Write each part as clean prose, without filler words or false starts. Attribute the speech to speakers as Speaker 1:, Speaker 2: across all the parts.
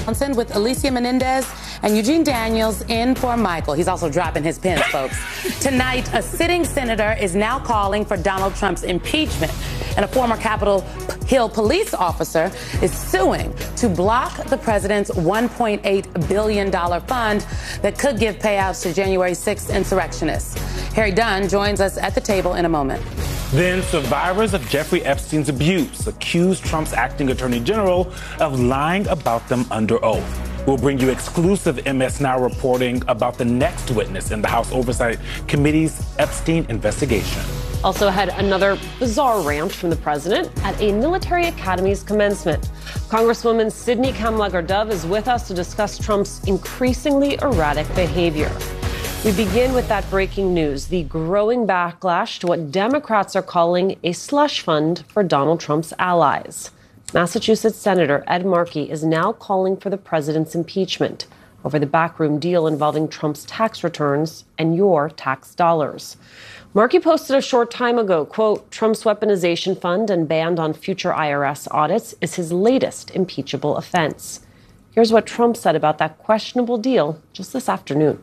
Speaker 1: With Alicia Menendez and Eugene Daniels in for Michael. He's also dropping his pins, folks. Tonight, a sitting senator is now calling for Donald Trump's impeachment, and a former Capitol Hill police officer is suing to block the president's $1.8 billion fund that could give payouts to January 6th insurrectionists. Harry Dunn joins us at the table in a moment.
Speaker 2: Then survivors of Jeffrey Epstein's abuse accuse Trump's acting attorney general of lying about them under oath. We'll bring you exclusive MS Now reporting about the next witness in the House Oversight Committee's Epstein investigation.
Speaker 3: Also had another bizarre rant from the president at a military academy's commencement. Congresswoman Sydney Kamlager-Dove is with us to discuss Trump's increasingly erratic behavior. We begin with that breaking news, the growing backlash to what Democrats are calling a slush fund for Donald Trump's allies. Massachusetts Senator Ed Markey is now calling for the president's impeachment over the backroom deal involving Trump's tax returns and your tax dollars. Markey posted a short time ago, quote, Trump's weaponization fund and ban on future IRS audits is his latest impeachable offense. Here's what Trump said about that questionable deal just this afternoon.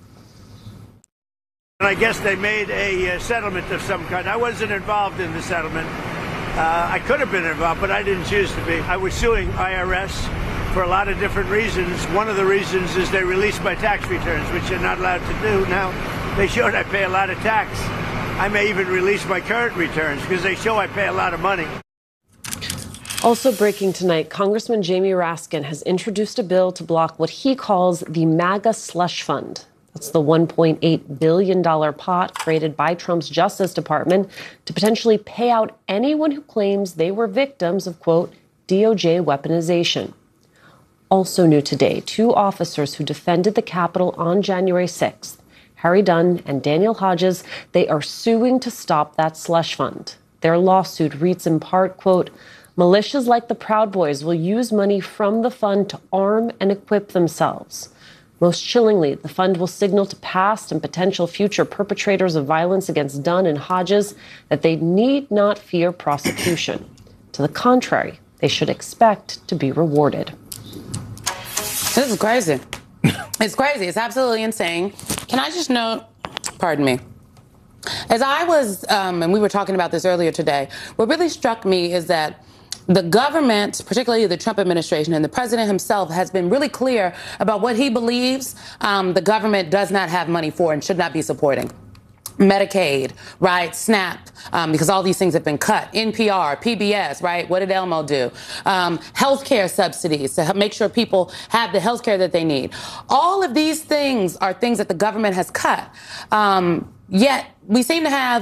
Speaker 4: I guess they made a settlement of some kind. I wasn't involved in the settlement. I could have been involved, but I didn't choose to be. I was suing IRS for a lot of different reasons. One of the reasons is they released my tax returns, which they're not allowed to do. Now, they showed I pay a lot of tax. I may even release my current returns because they show I pay a lot of money.
Speaker 3: Also breaking tonight, Congressman Jamie Raskin has introduced a bill to block what he calls the MAGA slush fund. That's the $1.8 billion pot created by Trump's Justice Department to potentially pay out anyone who claims they were victims of, quote, DOJ weaponization. Also new today, two officers who defended the Capitol on January 6th, Harry Dunn and Daniel Hodges, they are suing to stop that slush fund. Their lawsuit reads in part, quote, militias like the Proud Boys will use money from the fund to arm and equip themselves. Most chillingly, the fund will signal to past and potential future perpetrators of violence against Dunn and Hodges that they need not fear prosecution. To the contrary, they should expect to be rewarded.
Speaker 1: This is crazy. It's crazy. It's absolutely insane. Can I just note, pardon me, as I was, and we were talking about this earlier today, what really struck me is that the government, particularly the Trump administration and the president himself, has been really clear about what he believes the government does not have money for and should not be supporting. Medicaid, right? SNAP, because all these things have been cut. NPR, PBS, right? What did Elmo do? Healthcare subsidies to make sure people have the healthcare that they need. All of these things are things that the government has cut. Yet we seem to have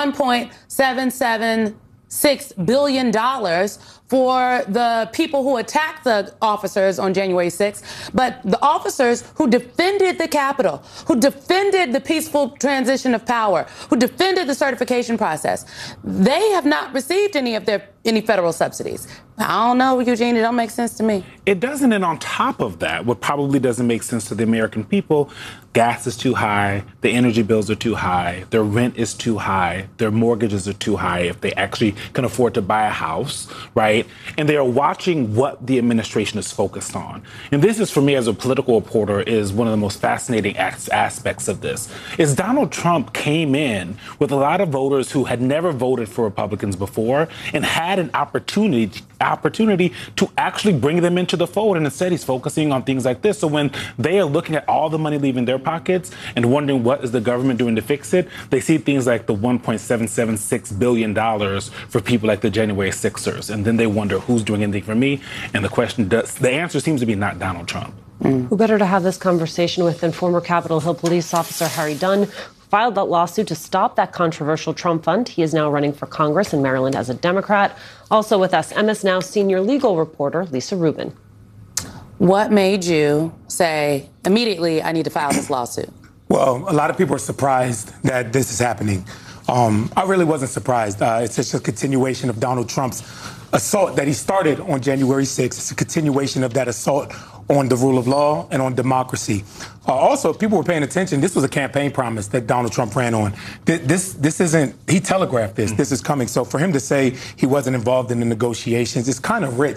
Speaker 1: $1.776 billion for the people who attacked the officers on January 6th, but the officers who defended the Capitol, who defended the peaceful transition of power, who defended the certification process, they have not received any federal subsidies. I don't know, Eugene, it don't make sense to me.
Speaker 2: It doesn't, and on top of that, what probably doesn't make sense to the American people, gas is too high, the energy bills are too high, their rent is too high, their mortgages are too high if they actually can afford to buy a house, right? And they are watching what the administration is focused on. And this is, for me as a political reporter, is one of the most fascinating aspects of this, is Donald Trump came in with a lot of voters who had never voted for Republicans before and had an opportunity to actually bring them into the fold. And instead, he's focusing on things like this. So when they are looking at all the money leaving their pockets and wondering what is the government doing to fix it, they see things like the $1.776 billion for people like the January 6ers. And then they wonder who's doing anything for me. And the answer seems to be not Donald Trump.
Speaker 3: Who better to have this conversation with than former Capitol Hill police officer Harry Dunn, filed that lawsuit to stop that controversial Trump fund. He is now running for Congress in Maryland as a Democrat. Also with us, MS Now senior legal reporter Lisa Rubin.
Speaker 1: What made you say, immediately, I need to file this lawsuit?
Speaker 5: Well, a lot of people are surprised that this is happening. I really wasn't surprised. It's just a continuation of Donald Trump's assault that he started on January 6th. It's a continuation of that assault on the rule of law and on democracy. Also, if people were paying attention, this was a campaign promise that Donald Trump ran on. This isn't, he telegraphed this. This is coming. So for him to say he wasn't involved in the negotiations, it's kind of rich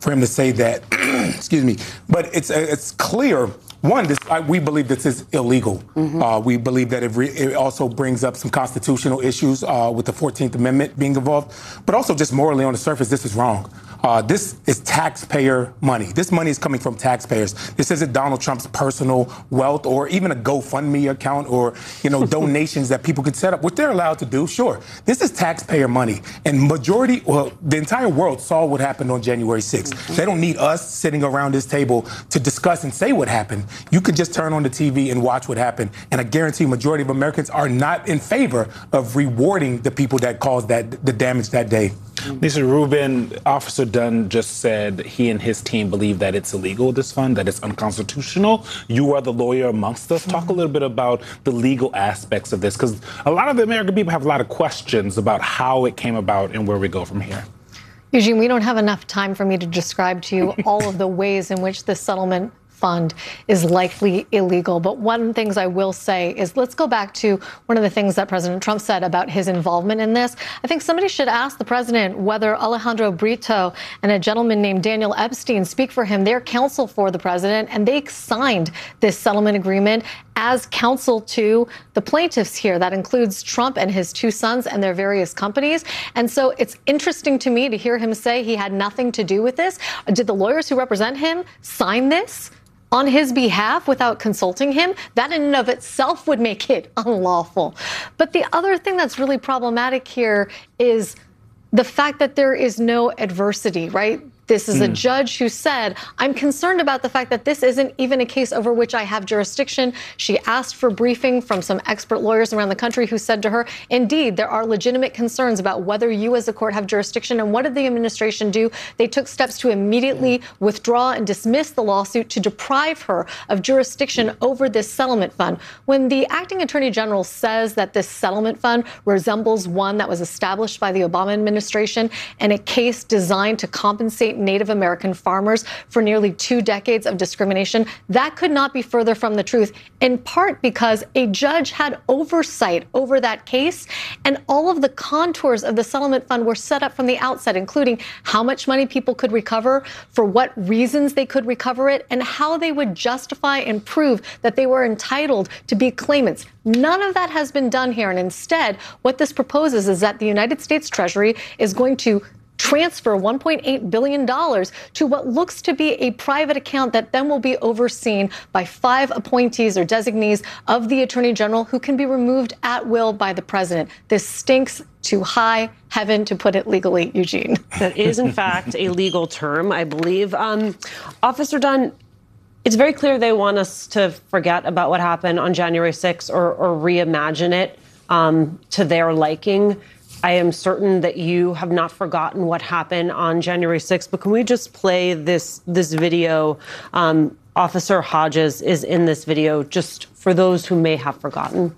Speaker 5: for him to say that. Excuse me. But it's clear. One, we believe this is illegal. We believe that it also brings up some constitutional issues with the 14th Amendment being involved. But also just morally on the surface, this is wrong. This is taxpayer money. This money is coming from taxpayers. This isn't Donald Trump's personal wealth or even a GoFundMe account or, donations that people could set up, which they're allowed to do. Sure. This is taxpayer money. And the entire world saw what happened on January 6th. They don't need us sitting around this table to discuss and say what happened. You could just turn on the TV and watch what happened. And I guarantee majority of Americans are not in favor of rewarding the people that caused the damage that day.
Speaker 2: Lisa Rubin, Officer Dunn just said he and his team believe that it's illegal, this fund, that it's unconstitutional. You are the lawyer amongst us. Talk a little bit about the legal aspects of this, because a lot of the American people have a lot of questions about how it came about and where we go from here.
Speaker 6: Eugene, we don't have enough time for me to describe to you all of the ways in which this settlement fund is likely illegal. But one of the things I will say is let's go back to one of the things that President Trump said about his involvement in this. I think somebody should ask the president whether Alejandro Brito and a gentleman named Daniel Epstein speak for him. They're counsel for the president, and they signed this settlement agreement as counsel to the plaintiffs here. That includes Trump and his two sons and their various companies. And so it's interesting to me to hear him say he had nothing to do with this. Did the lawyers who represent him sign this on his behalf without consulting him? That in and of itself would make it unlawful. But the other thing that's really problematic here is the fact that there is no adversity, right? This is a judge who said, I'm concerned about the fact that this isn't even a case over which I have jurisdiction. She asked for briefing from some expert lawyers around the country who said to her, indeed, there are legitimate concerns about whether you as a court have jurisdiction. And what did the administration do? They took steps to immediately withdraw and dismiss the lawsuit to deprive her of jurisdiction over this settlement fund. When the acting attorney general says that this settlement fund resembles one that was established by the Obama administration and a case designed to compensate Native American farmers for nearly 2 decades of discrimination, that could not be further from the truth, in part because a judge had oversight over that case, and all of the contours of the settlement fund were set up from the outset, including how much money people could recover, for what reasons they could recover it, and how they would justify and prove that they were entitled to be claimants. None of that has been done here, and instead, what this proposes is that the United States Treasury is going to transfer $1.8 billion to what looks to be a private account that then will be overseen by 5 appointees or designees of the Attorney General who can be removed at will by the president. This stinks to high heaven, to put it legally, Eugene.
Speaker 3: That is, in fact, a legal term, I believe. Officer Dunn, it's very clear they want us to forget about what happened on January 6th or reimagine it to their liking. I am certain that you have not forgotten what happened on January 6th, but can we just play this video? Officer Hodges is in this video, just for those who may have forgotten.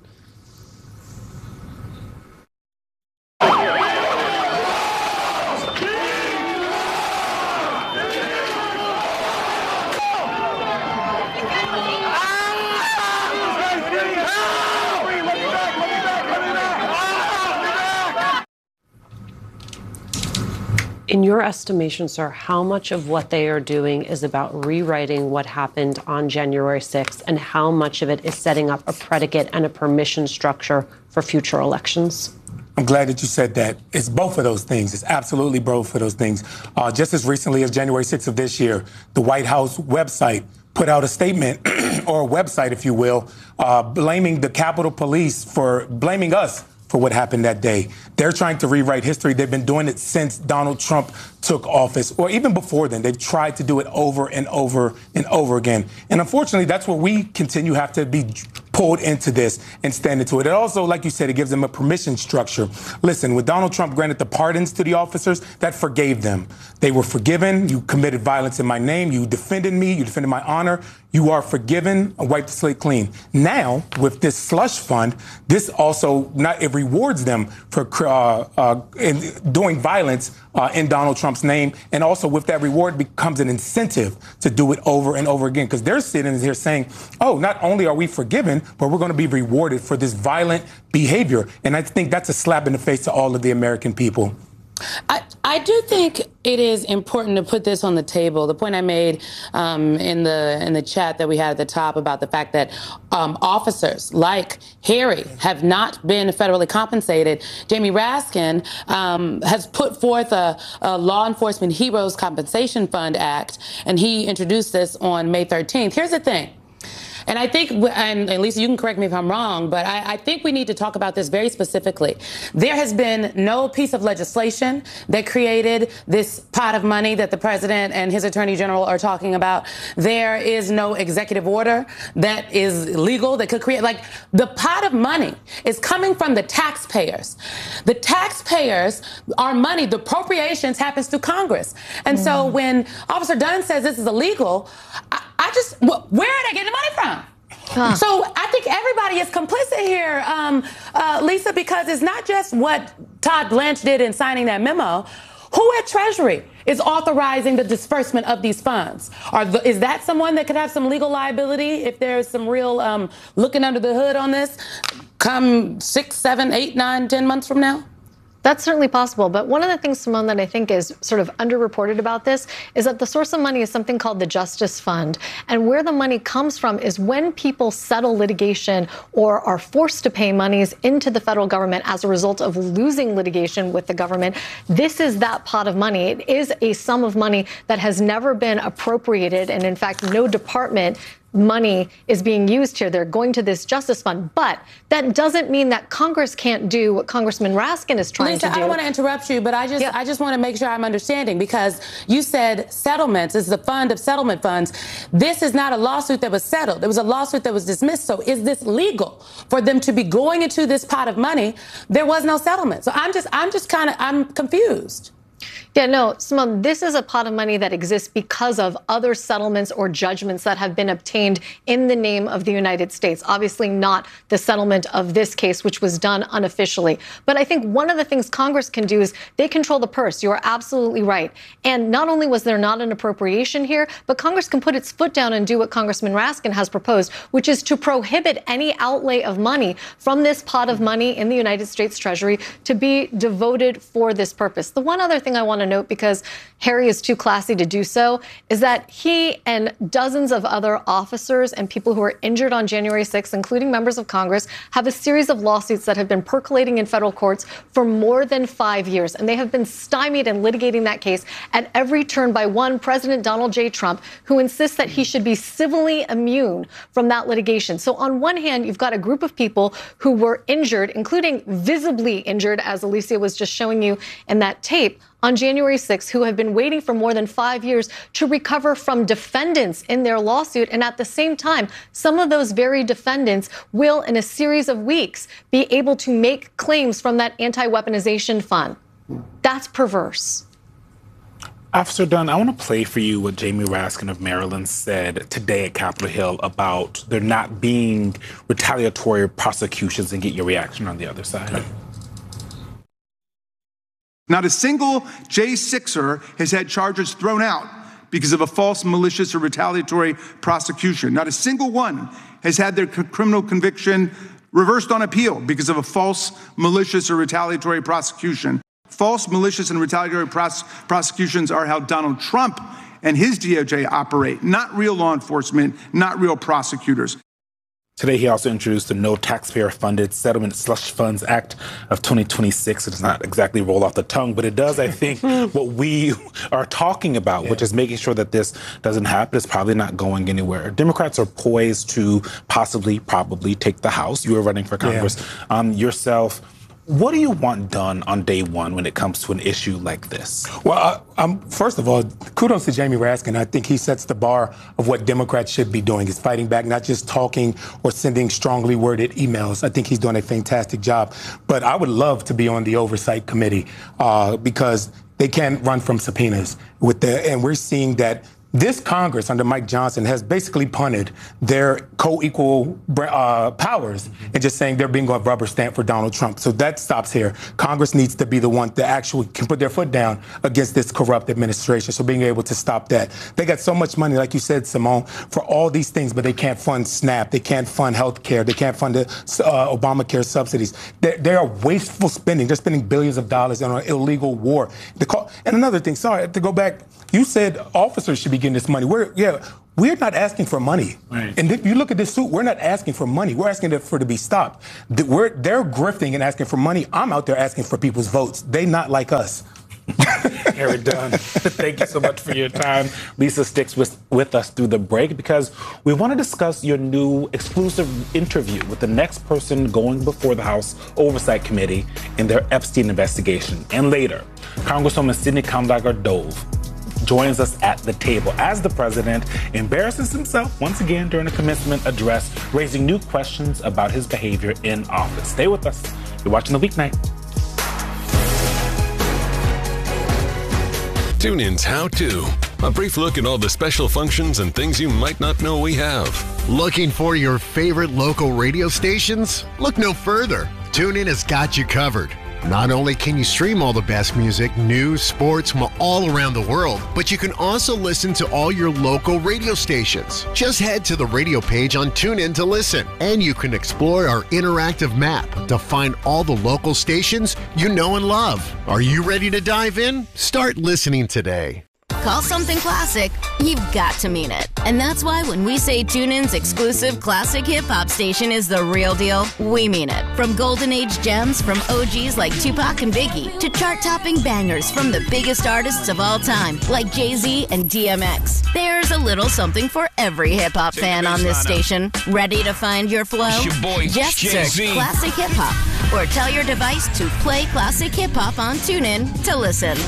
Speaker 3: In your estimation, sir, how much of what they are doing is about rewriting what happened on January 6th, and how much of it is setting up a predicate and a permission structure for future elections?
Speaker 5: I'm glad that you said that. It's both of those things. It's absolutely both of those things. Just as recently as January 6th of this year, the White House website put out a statement, or a website, if you will, blaming the Capitol Police blaming us for what happened that day. They're trying to rewrite history. They've been doing it since Donald Trump took office, or even before then. They've tried to do it over and over and over again. And unfortunately, that's what we continue have to be pulled into this and stand into it. It also, like you said, it gives them a permission structure. Listen, when Donald Trump granted the pardons to the officers, that forgave them. They were forgiven. You committed violence in my name. You defended me. You defended my honor. You are forgiven and wipe the slate clean. Now, with this slush fund, this also it rewards them for doing violence in Donald Trump's name. And also with that reward becomes an incentive to do it over and over again, because they're sitting here saying, oh, not only are we forgiven, but we're going to be rewarded for this violent behavior. And I think that's a slap in the face to all of the American people.
Speaker 1: I do think it is important to put this on the table. The point I made in the chat that we had at the top about the fact that officers like Harry have not been federally compensated. Jamie Raskin has put forth a Law Enforcement Heroes Compensation Fund Act, and he introduced this on May 13th. Here's the thing. And I think, and Lisa, you can correct me if I'm wrong, but I think we need to talk about this very specifically. There has been no piece of legislation that created this pot of money that the president and his attorney general are talking about. There is no executive order that is legal that could create, like, the pot of money is coming from the taxpayers. The taxpayers, our money, the appropriations happens through Congress. And so when Officer Dunn says this is illegal, where are they getting the money from? So I think everybody is complicit here, Lisa, because it's not just what Todd Blanche did in signing that memo. Who at Treasury is authorizing the disbursement of these funds? Is that someone that could have some legal liability if there's some real looking under the hood on this come 6, 7, 8, 9, 10 months from now?
Speaker 6: That's certainly possible. But one of the things, Simone, that I think is sort of underreported about this is that the source of money is something called the Justice Fund. And where the money comes from is when people settle litigation or are forced to pay monies into the federal government as a result of losing litigation with the government. This is that pot of money. It is a sum of money that has never been appropriated. And in fact, no department money is being used here. They're going to this Justice Fund. But that doesn't mean that Congress can't do what Congressman Raskin is trying to do.
Speaker 1: I don't want to interrupt you, but I just want to make sure I'm understanding, because you said settlements. This is a fund of settlement funds. This is not a lawsuit that was settled. It was a lawsuit that was dismissed. So is this legal for them to be going into this pot of money? There was no settlement. So I'm confused.
Speaker 6: Yeah, no, Simone, this is a pot of money that exists because of other settlements or judgments that have been obtained in the name of the United States. Obviously not the settlement of this case, which was done unofficially. But I think one of the things Congress can do is they control the purse. You are absolutely right. And not only was there not an appropriation here, but Congress can put its foot down and do what Congressman Raskin has proposed, which is to prohibit any outlay of money from this pot of money in the United States Treasury to be devoted for this purpose. The one other thing I want to note, because Harry is too classy to do so, is that he and dozens of other officers and people who were injured on January 6th, including members of Congress, have a series of lawsuits that have been percolating in federal courts for more than 5 years. And they have been stymied in litigating that case at every turn by one President Donald J. Trump, who insists that he should be civilly immune from that litigation. So on one hand, you've got a group of people who were injured, including visibly injured, as Alicia was just showing you in that tape, on January 6th, who have been waiting for more than 5 years to recover from defendants in their lawsuit. And at the same time, some of those very defendants will, in a series of weeks, be able to make claims from that anti-weaponization fund. That's perverse.
Speaker 2: Officer Dunn, I want to play for you what Jamie Raskin of Maryland said today at Capitol Hill about there not being retaliatory prosecutions, and get your reaction on the other side.
Speaker 7: Not a single J6er has had charges thrown out because of a false, malicious, or retaliatory prosecution. Not a single one has had their criminal conviction reversed on appeal because of a false, malicious, or retaliatory prosecution. False, malicious, and retaliatory prosecutions are how Donald Trump and his DOJ operate, not real law enforcement, not real prosecutors.
Speaker 2: Today, he also introduced the No Taxpayer-Funded Settlement Slush Funds Act of 2026. It does not exactly roll off the tongue, but it does, I think, what we are talking about, which is making sure that this doesn't happen. It's probably not going anywhere. Democrats are poised to probably take the House. You are running for Congress yourself. What do you want done on day one when it comes to an issue like this?
Speaker 5: Well, first of all, kudos to Jamie Raskin. I think he sets the bar of what Democrats should be doing, is fighting back, not just talking or sending strongly worded emails. I think he's doing a fantastic job. But I would love to be on the Oversight Committee because they can run from subpoenas. And we're seeing that This Congress under Mike Johnson has basically punted their co-equal powers and just saying they're being a rubber stamp for Donald Trump. So that stops here. Congress needs to be the one that actually can put their foot down against this corrupt administration. So being able to stop that. They got so much money, like you said, Simone, for all these things, but they can't fund SNAP. They can't fund health care. They can't fund the Obamacare subsidies. They are wasteful spending. They're spending billions of dollars on an illegal war. And another thing, sorry, to go back, you said officers should be getting this money. We're not asking for money.
Speaker 2: Right.
Speaker 5: And if you look at this suit, we're not asking for money. We're asking for it to be stopped. They're grifting and asking for money. I'm out there asking for people's votes. They not like us.
Speaker 2: We're done. Thank you so much for your time. Lisa sticks with us through the break because we want to discuss your new exclusive interview with the next person going before the House Oversight Committee in their Epstein investigation. And later, Congresswoman Sidney Kamlager-Dove joins us at the table as the president embarrasses himself once again during a commencement address, raising new questions about his behavior in office. Stay with us. You're watching The Weeknight.
Speaker 8: TuneIn's How To. A brief look at all the special functions and things you might not know we have.
Speaker 9: Looking for your favorite local radio stations? Look no further. TuneIn has got you covered. Not only can you stream all the best music, news, sports from all around the world, but you can also listen to all your local radio stations. Just head to the radio page on TuneIn to listen, and you can explore our interactive map to find all the local stations you know and love. Are you ready to dive in? Start listening today.
Speaker 10: Call something classic, you've got to mean it. And that's why when we say TuneIn's exclusive classic hip-hop station is the real deal, we mean it. From golden age gems from OGs like Tupac and Biggie to chart-topping bangers from the biggest artists of all time like Jay-Z and DMX. There's a little something for every hip-hop fan on this station. Ready to find your flow?
Speaker 11: It's your boy,
Speaker 10: just
Speaker 11: Jay-Z.
Speaker 10: search Classic Hip Hop or tell your device to play Classic Hip Hop on TuneIn to listen.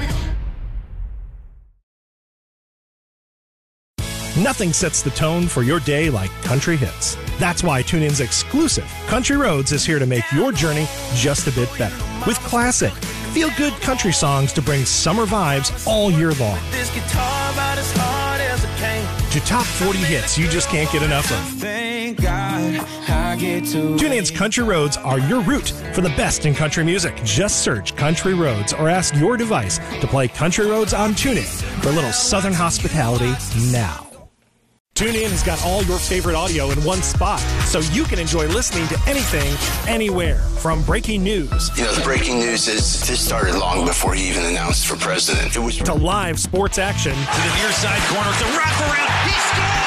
Speaker 12: Nothing sets the tone for your day like country hits. That's why TuneIn's exclusive Country Roads is here to make your journey just a bit better. With classic, feel-good country songs to bring summer vibes all year long.
Speaker 11: This guitar about as hard as it came.
Speaker 12: To top 40 hits you just can't get enough of.
Speaker 11: Thank God I get to.
Speaker 12: TuneIn's Country Roads are your route for the best in country music. Just search Country Roads or ask your device to play Country Roads on TuneIn for a little southern hospitality now. TuneIn has got all your favorite audio in one spot, so you can enjoy listening to anything, anywhere. From breaking news.
Speaker 13: You know, the breaking news is this started long before he even announced for president. It was
Speaker 12: to live sports action.
Speaker 11: To the near side corner, it's a wraparound. He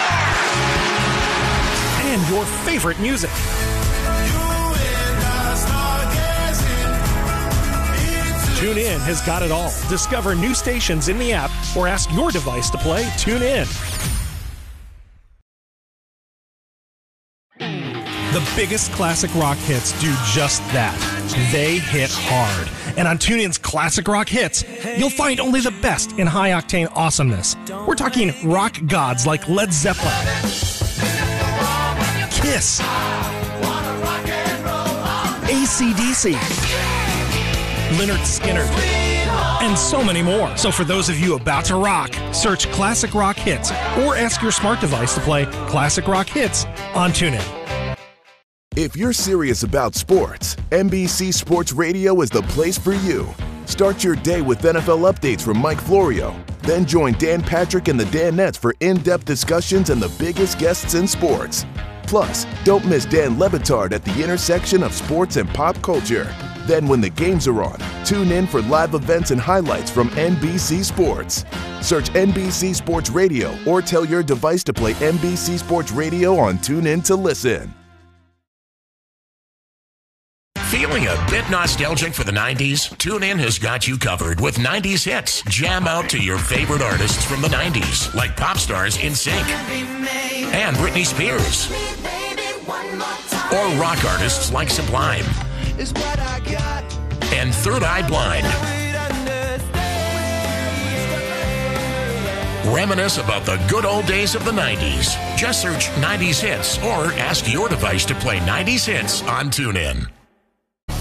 Speaker 11: scored!
Speaker 12: And your favorite music. TuneIn has got it all. Discover new stations in the app or ask your device to play TuneIn. The biggest classic rock hits do just that. They hit hard. And on TuneIn's Classic Rock Hits, you'll find only the best in high-octane awesomeness. We're talking rock gods like Led Zeppelin, Kiss, AC/DC, Lynyrd Skynyrd, and so many more. So for those of you about to rock, search Classic Rock Hits or ask your smart device to play Classic Rock Hits on TuneIn.
Speaker 14: If you're serious about sports, NBC Sports Radio is the place for you. Start your day with NFL updates from Mike Florio. Then join Dan Patrick and the Danettes for in-depth discussions and the biggest guests in sports. Plus, don't miss Dan Le Batard at the intersection of sports and pop culture. Then when the games are on, tune in for live events and highlights from NBC Sports. Search NBC Sports Radio or tell your device to play NBC Sports Radio on TuneIn to listen.
Speaker 15: Feeling a bit nostalgic for the 90s? TuneIn has got you covered with 90s hits. Jam out to your favorite artists from the 90s, like pop stars NSYNC and Britney Spears. Or rock artists like Sublime and Third Eye Blind. Reminisce about the good old days of the 90s. Just search 90s hits or ask your device to play 90s hits on TuneIn.